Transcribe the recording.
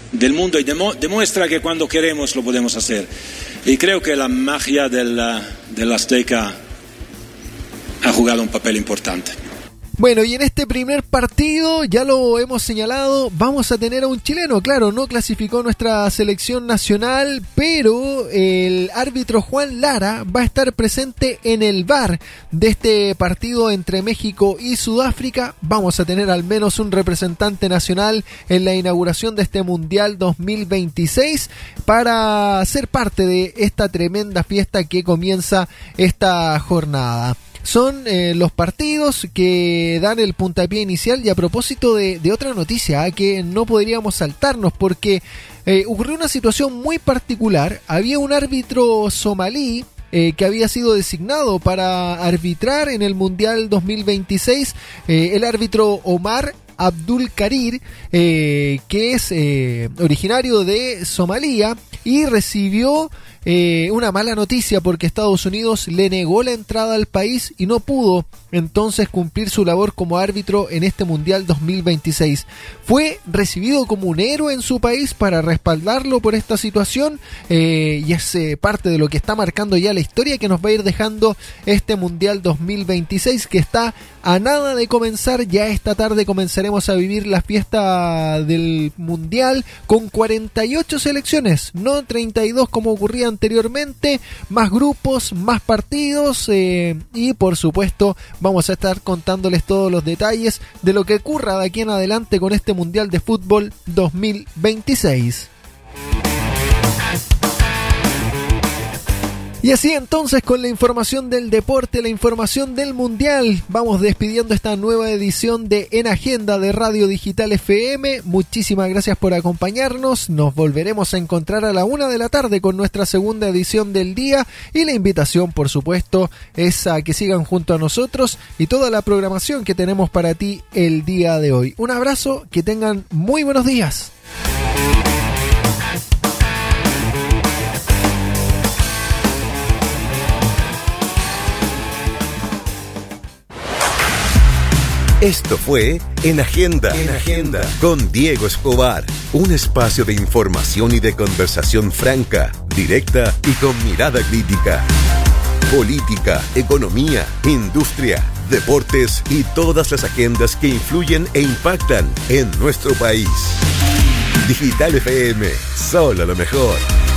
del mundo y demuestra que cuando queremos lo podemos hacer. Y creo que la magia del Azteca ha jugado un papel importante. Bueno, y en este primer partido, ya lo hemos señalado, vamos a tener a un chileno. Claro, no clasificó nuestra selección nacional, pero el árbitro Juan Lara va a estar presente en el VAR de este partido entre México y Sudáfrica. Vamos a tener al menos un representante nacional en la inauguración de este Mundial 2026 para ser parte de esta tremenda fiesta que comienza esta jornada. Son los partidos que dan el puntapié inicial. Y a propósito de otra noticia que no podríamos saltarnos, porque ocurrió una situación muy particular. Había un árbitro somalí que había sido designado para arbitrar en el Mundial 2026, el árbitro Omar Abdul Karir, que es originario de Somalia, y recibió una mala noticia porque Estados Unidos le negó la entrada al país y no pudo entonces cumplir su labor como árbitro en este Mundial 2026. Fue recibido como un héroe en su país para respaldarlo por esta situación, y es parte de lo que está marcando ya la historia que nos va a ir dejando este Mundial 2026, que está a nada de comenzar. Ya esta tarde comenzaremos a vivir la fiesta del Mundial con 48 selecciones, no 32 como ocurría anteriormente, más grupos, más partidos, y por supuesto vamos a estar contándoles todos los detalles de lo que ocurra de aquí en adelante con este Mundial de Fútbol 2026. Y así entonces, con la información del deporte, la información del Mundial, vamos despidiendo esta nueva edición de En Agenda de Radio Digital FM. Muchísimas gracias por acompañarnos. Nos volveremos a encontrar a la 1 de la tarde con nuestra segunda edición del día. Y la invitación, por supuesto, es a que sigan junto a nosotros y toda la programación que tenemos para ti el día de hoy. Un abrazo, que tengan muy buenos días. Esto fue En Agenda, con Diego Escobar, un espacio de información y de conversación franca, directa y con mirada crítica. Política, economía, industria, deportes y todas las agendas que influyen e impactan en nuestro país. Digital FM, solo lo mejor.